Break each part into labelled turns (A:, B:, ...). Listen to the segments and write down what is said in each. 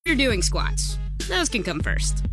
A: you're doing squats. Those can come first.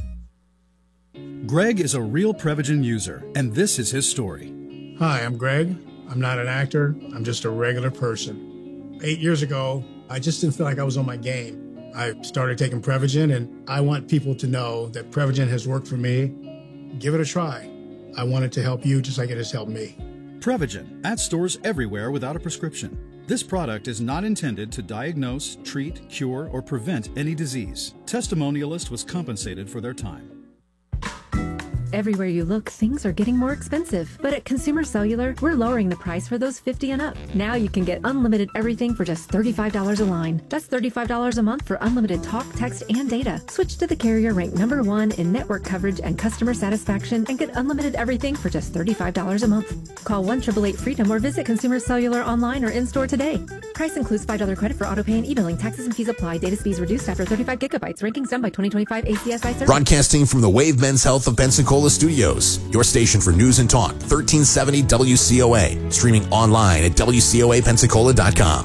B: Greg is a real Prevagen user, and this is his story.
C: Hi, I'm Greg. I'm not an actor. I'm just a regular person. 8 years ago, I just didn't feel like I was on my game. I started taking Prevagen, and I want people to know that Prevagen has worked for me. Give it a try. I want it to help you just like it has helped me.
B: Prevagen, at stores everywhere without a prescription. This product is not intended to diagnose, treat, cure, or prevent any disease. Testimonialist was compensated for their time.
D: Everywhere you look, things are getting more expensive. But at Consumer Cellular, we're lowering the price for those 50 and up. Now you can get unlimited everything for just $35 a line. That's $35 a month for unlimited talk, text, and data. Switch to the carrier ranked #1 in network coverage and customer satisfaction and get unlimited everything for just $35 a month. Call 1-888-FREEDOM or visit Consumer Cellular online or in-store today. Price includes $5 credit for autopay and e-billing. Taxes and fees apply. Data speeds reduced after 35 gigabytes. Rankings done by 2025 ACSI survey.
E: Broadcasting from the Wave Men's Health of Pensacola Studios, your station for news and talk, 1370 WCOA. Streaming online at WCOAPensacola.com.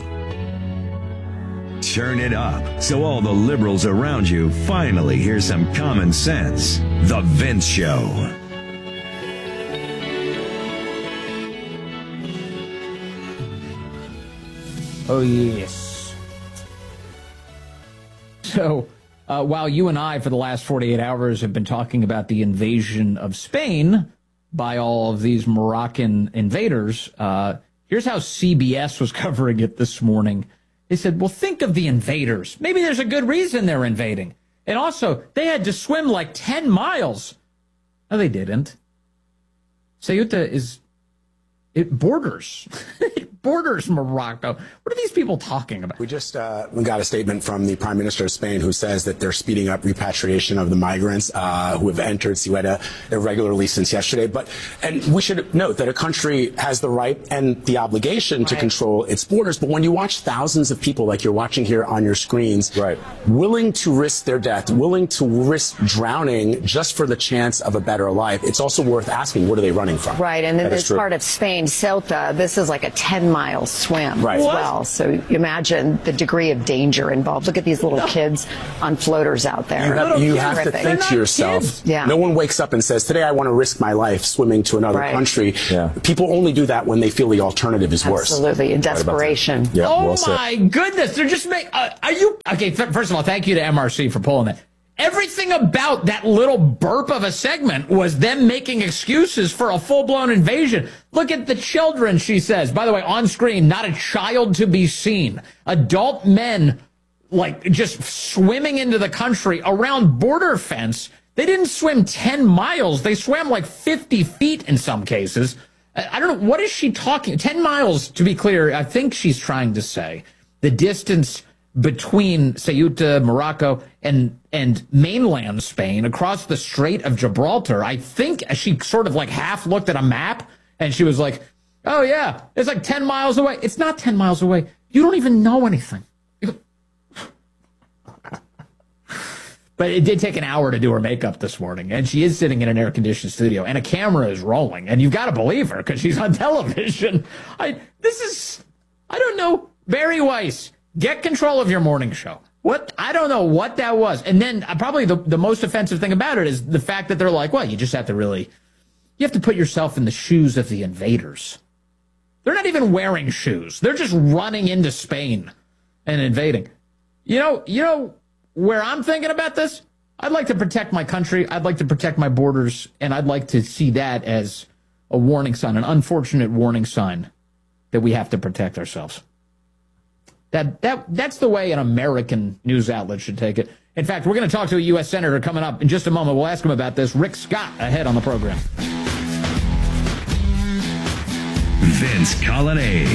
F: Turn it up so all the liberals around you finally hear some common sense. The Vince Show.
G: Oh, yes. So, while you and I, for the last 48 hours, have been talking about the invasion of Spain by all of these Moroccan invaders, here's how CBS was covering it this morning. They said, well, think of the invaders. Maybe there's a good reason they're invading. And also, they had to swim like 10 miles. No, they didn't. Ceuta is... It borders. It borders Morocco. What are these people talking about?
H: We just got a statement from the Prime Minister of Spain who says that they're speeding up repatriation of the migrants who have entered Ceuta irregularly since yesterday. And we should note that a country has the right and the obligation to control its borders. But when you watch thousands of people like you're watching here on your screens, willing to risk their death, willing to risk drowning just for the chance of a better life, it's also worth asking, what are they running from?
I: Right. And in this part of Spain, Ceuta, this is like a 10-mile swim as well. So you imagine the degree of danger involved. Look at these little kids on floaters out there.
H: You have to think to yourself, no one wakes up and says, today I want to risk my life swimming to another country. People only do that when they feel the alternative is worse.
I: Absolutely, in desperation.
G: Oh, my goodness. They're just making... are you... Okay, first of all, thank you to MRC for pulling that. Everything about that little burp of a segment was them making excuses for a full-blown invasion. Look at the children, she says. By the way, on screen, not a child to be seen. Adult men, like, just swimming into the country around border fence. They didn't swim 10 miles. They swam like 50 feet in some cases. I don't know. What is she talking? 10 miles, to be clear, I think she's trying to say the distance between Ceuta, Morocco, and mainland Spain across the Strait of Gibraltar. I think she sort of like half looked at a map and she was like, oh yeah, it's like 10 miles away. It's not 10 miles away. You don't even know anything. But it did take an hour to do her makeup this morning, and she is sitting in an air-conditioned studio, and a camera is rolling, and you've got to believe her because she's on television. I don't know. Barry Weiss, get control of your morning show. What? I don't know what that was. And then probably the most offensive thing about it is the fact that they're like, well, you just have to you have to put yourself in the shoes of the invaders. They're not even wearing shoes. They're just running into Spain and invading. You know where I'm thinking about this? I'd like to protect my country. I'd like to protect my borders. And I'd like to see that as a warning sign, an unfortunate warning sign that we have to protect ourselves. That's the way an American news outlet should take it. In fact, we're going to talk to a U.S. Senator coming up in just a moment. We'll ask him about this. Rick Scott ahead on the program.
F: Vince Colonnade.